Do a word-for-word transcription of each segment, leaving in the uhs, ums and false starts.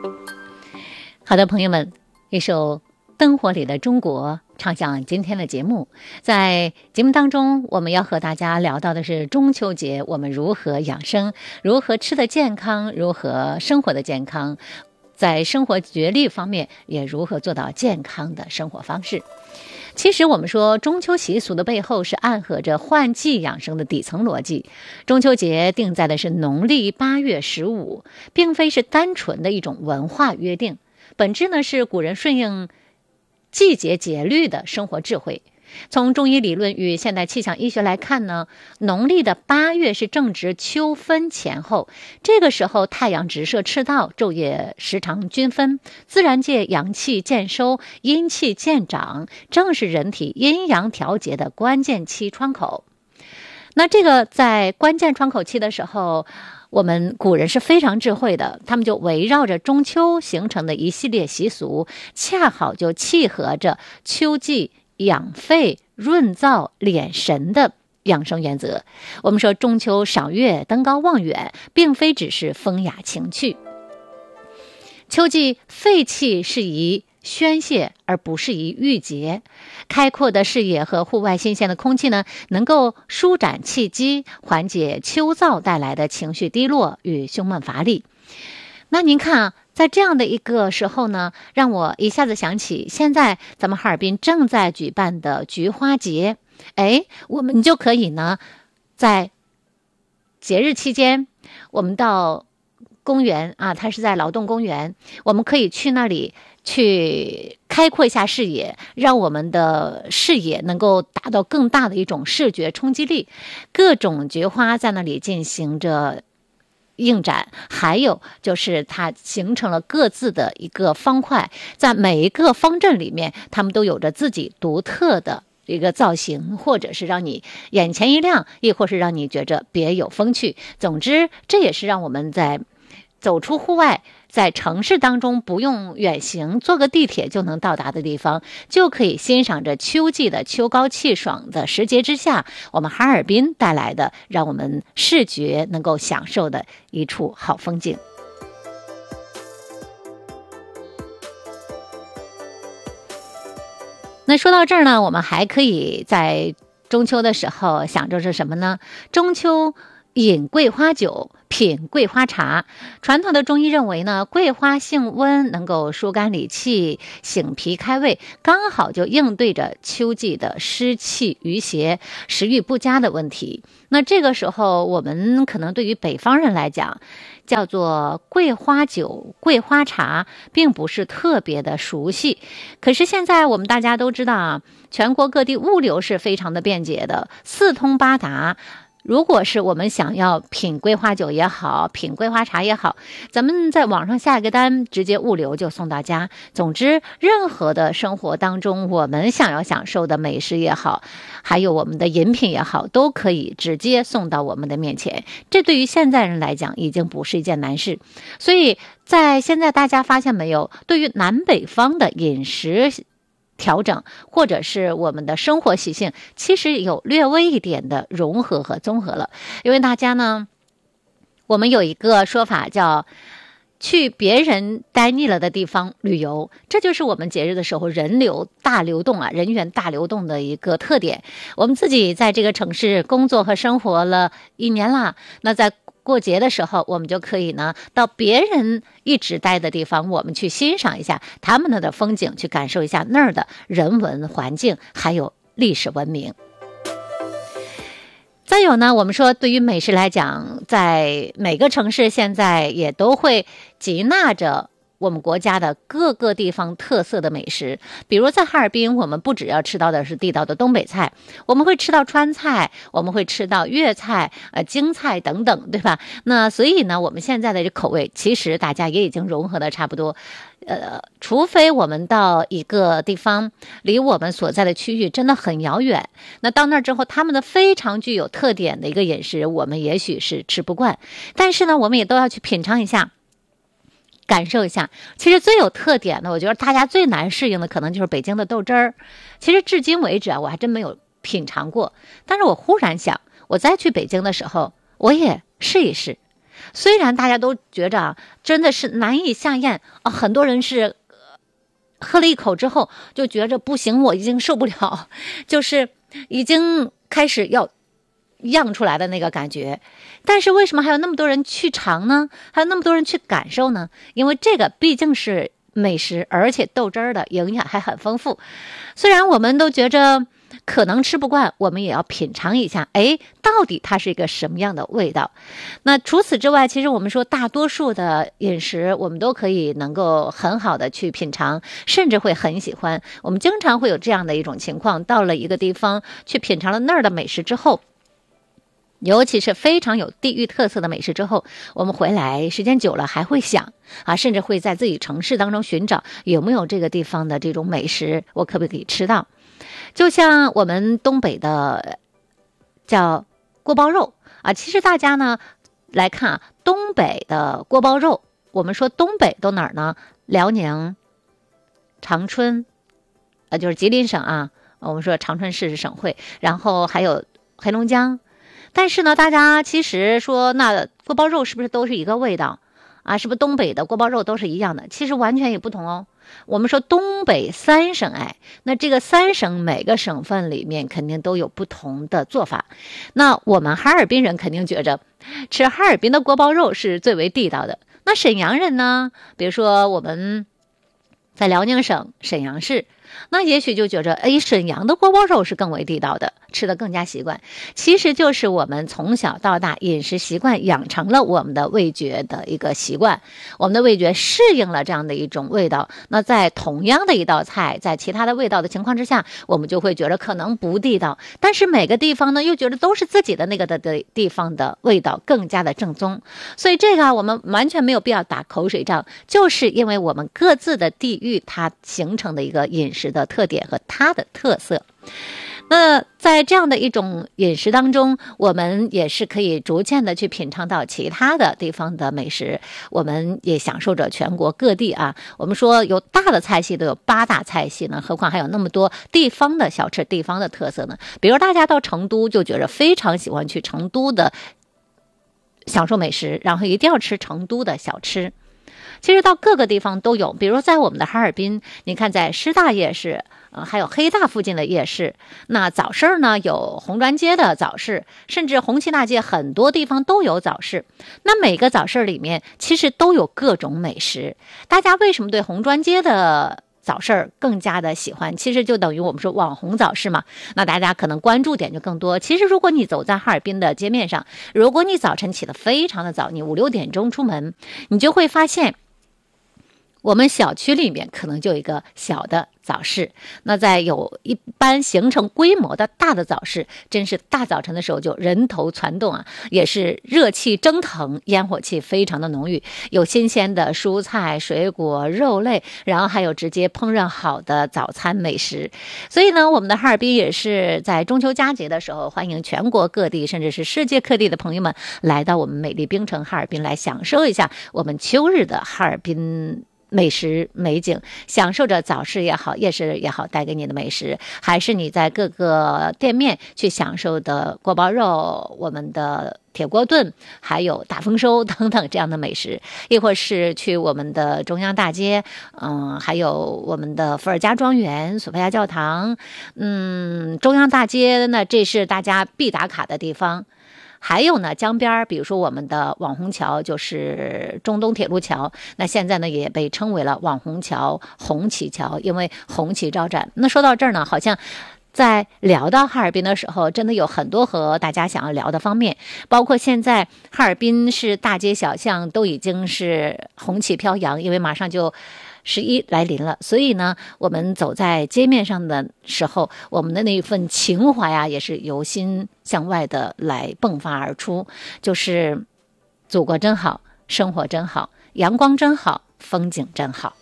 好的，朋友们，一首《灯火里的中国》唱响今天的节目。在节目当中，我们要和大家聊到的是中秋节，我们如何养生，如何吃得健康，如何生活的健康，在生活节律方面也如何做到健康的生活方式。其实我们说中秋习俗的背后是暗合着换季养生的底层逻辑。中秋节定在的是农历八月十五，并非是单纯的一种文化约定，本质呢是古人顺应季节节律的生活智慧。从中医理论与现代气象医学来看呢，农历的八月是正值秋分前后，这个时候太阳直射赤道，昼夜时长均分，自然界阳气渐收，阴气渐长，正是人体阴阳调节的关键期窗口。那这个在关键窗口期的时候，我们古人是非常智慧的，他们就围绕着中秋形成的一系列习俗，恰好就契合着秋季养肺润燥敛神的养生原则。我们说中秋赏月登高望远，并非只是风雅情趣。秋季肺气适宜宣泄，而不适宜郁结。开阔的视野和户外新鲜的空气呢，能够舒展气机，缓解秋燥带来的情绪低落与胸闷乏力。那您看啊，在这样的一个时候呢，让我一下子想起现在咱们哈尔滨正在举办的菊花节。哎，我们就可以呢，在节日期间，我们到公园啊，它是在劳动公园，我们可以去那里去开阔一下视野，让我们的视野能够达到更大的一种视觉冲击力。各种菊花在那里进行着映展，还有就是它形成了各自的一个方块，在每一个方阵里面，它们都有着自己独特的一个造型，或者是让你眼前一亮，亦或是让你觉着别有风趣。总之，这也是让我们在走出户外，在城市当中不用远行，坐个地铁就能到达的地方，就可以欣赏着秋季的秋高气爽的时节之下，我们哈尔滨带来的让我们视觉能够享受的一处好风景。那说到这儿呢，我们还可以在中秋的时候想着是什么呢？中秋饮桂花酒，品桂花茶。传统的中医认为呢，桂花性温，能够疏肝理气，醒脾开胃，刚好就应对着秋季的湿气余邪、食欲不佳的问题。那这个时候，我们可能对于北方人来讲，叫做桂花酒、桂花茶，并不是特别的熟悉。可是现在我们大家都知道啊，全国各地物流是非常的便捷的，四通八达。如果是我们想要品桂花酒也好，品桂花茶也好，咱们在网上下一个单，直接物流就送到家。总之，任何的生活当中，我们想要享受的美食也好，还有我们的饮品也好，都可以直接送到我们的面前。这对于现在人来讲，已经不是一件难事。所以在现在大家发现没有，对于南北方的饮食调整，或者是我们的生活习性，其实有略微一点的融合和综合了。因为大家呢，我们有一个说法叫去别人待腻了的地方旅游，这就是我们节日的时候人流大流动啊，人员大流动的一个特点。我们自己在这个城市工作和生活了一年了，那在过节的时候，我们就可以呢到别人一直待的地方，我们去欣赏一下他们的风景，去感受一下那儿的人文环境，还有历史文明。再有呢，我们说对于美食来讲，在每个城市现在也都会集纳着我们国家的各个地方特色的美食。比如在哈尔滨，我们不只要吃到的是地道的东北菜，我们会吃到川菜，我们会吃到粤菜、呃京菜等等，对吧？那所以呢，我们现在的这口味其实大家也已经融合的差不多。呃，除非我们到一个地方离我们所在的区域真的很遥远，那到那之后他们的非常具有特点的一个饮食，我们也许是吃不惯，但是呢，我们也都要去品尝一下，感受一下。其实最有特点的，我觉得大家最难适应的可能就是北京的豆汁儿。其实至今为止啊，我还真没有品尝过，但是我忽然想，我再去北京的时候，我也试一试。 虽然大家都觉着啊，真的是难以下咽啊，很多人是喝了一口之后就觉着不行，我已经受不了，就是已经开始要漾出来的那个感觉。但是为什么还有那么多人去尝呢？还有那么多人去感受呢？因为这个毕竟是美食，而且豆汁儿的营养还很丰富。虽然我们都觉着可能吃不惯，我们也要品尝一下，哎，到底它是一个什么样的味道。那除此之外，其实我们说大多数的饮食我们都可以能够很好的去品尝，甚至会很喜欢。我们经常会有这样的一种情况，到了一个地方去品尝了那儿的美食之后，尤其是非常有地域特色的美食之后，我们回来时间久了还会想啊，甚至会在自己城市当中寻找有没有这个地方的这种美食，我可不可以吃到。就像我们东北的叫锅包肉啊，其实大家呢来看啊，东北的锅包肉，我们说东北都哪儿呢？辽宁、长春，呃，就是吉林省啊。我们说长春市是省会，然后还有黑龙江。但是呢，大家其实说那锅包肉是不是都是一个味道啊？是不是东北的锅包肉都是一样的？其实完全也不同哦。我们说东北三省，哎，那这个三省每个省份里面肯定都有不同的做法。那我们哈尔滨人肯定觉着吃哈尔滨的锅包肉是最为地道的。那沈阳人呢？比如说我们在辽宁省沈阳市，那也许就觉着，哎，沈阳的锅包肉是更为地道的，吃得更加习惯。其实就是我们从小到大饮食习惯养成了我们的味觉的一个习惯，我们的味觉适应了这样的一种味道。那在同样的一道菜，在其他的味道的情况之下，我们就会觉得可能不地道，但是每个地方呢又觉得都是自己的那个的的地方的味道更加的正宗。所以这个啊，我们完全没有必要打口水仗，就是因为我们各自的地域它形成的一个饮食的特点和它的特色。那在这样的一种饮食当中，我们也是可以逐渐的去品尝到其他的地方的美食，我们也享受着全国各地啊。我们说有大的菜系都有八大菜系呢，何况还有那么多地方的小吃、地方的特色呢？比如大家到成都就觉得非常喜欢去成都的享受美食，然后一定要吃成都的小吃。其实到各个地方都有，比如在我们的哈尔滨，你看在师大夜市，呃，还有黑大附近的夜市，那早市呢有红砖街的早市，甚至红旗大街很多地方都有早市。那每个早市里面其实都有各种美食。大家为什么对红砖街的早市更加的喜欢？其实就等于我们说网红早市嘛，那大家可能关注点就更多。其实如果你走在哈尔滨的街面上，如果你早晨起得非常的早，你五六点钟出门，你就会发现我们小区里面可能就有一个小的早市，那在有一般形成规模的大的早市，真是大早晨的时候就人头攒动啊，也是热气蒸腾，烟火气非常的浓郁，有新鲜的蔬菜、水果、肉类，然后还有直接烹饪好的早餐美食。所以呢，我们的哈尔滨也是在中秋佳节的时候，欢迎全国各地甚至是世界各地的朋友们来到我们美丽冰城哈尔滨来享受一下我们秋日的哈尔滨美食美景，享受着早市也好，夜市也好带给你的美食，还是你在各个店面去享受的锅包肉、我们的铁锅炖，还有大丰收等等这样的美食，亦或是去我们的中央大街，嗯，还有我们的伏尔加庄园、索菲亚教堂，嗯，中央大街那这是大家必打卡的地方。还有呢，江边比如说我们的网红桥，就是中东铁路桥，那现在呢也被称为了网红桥、红旗桥，因为红旗招展。那说到这儿呢，好像在聊到哈尔滨的时候，真的有很多和大家想要聊的方面，包括现在哈尔滨是大街小巷都已经是红旗飘扬，因为马上就十一来临了，所以呢，我们走在街面上的时候，我们的那一份情怀啊，也是由心向外的来迸发而出，就是祖国真好，生活真好，阳光真好，风景真好。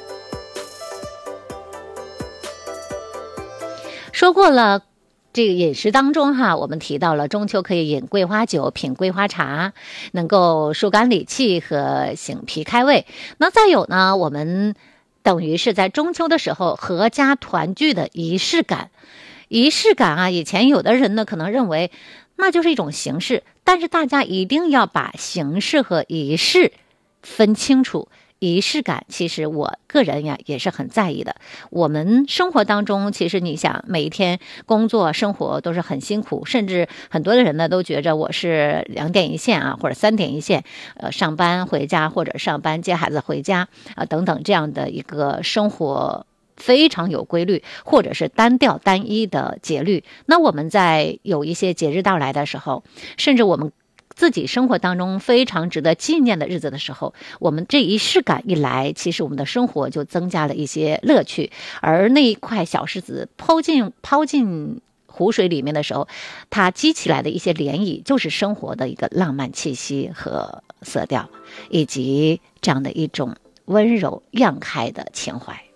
说过了这个饮食当中哈，我们提到了中秋可以饮桂花酒、品桂花茶，能够疏肝理气和醒脾开胃。那再有呢，我们等于是在中秋的时候合家团聚的仪式感。仪式感啊，以前有的人呢可能认为那就是一种形式， 但是大家一定要把形式和仪式分清楚。仪式感其实我个人呀也是很在意的。我们生活当中，其实你想每一天工作生活都是很辛苦，甚至很多的人呢都觉着我是两点一线啊，或者三点一线，呃，上班回家或者上班接孩子回家啊、呃、等等这样的一个生活非常有规律，或者是单调单一的节律。那我们在有一些节日到来的时候，甚至我们自己生活当中非常值得纪念的日子的时候，我们这仪式感一来，其实我们的生活就增加了一些乐趣。而那一块小石子抛进抛进湖水里面的时候，它激起来的一些涟漪，就是生活的一个浪漫气息和色调，以及这样的一种温柔漾开的情怀。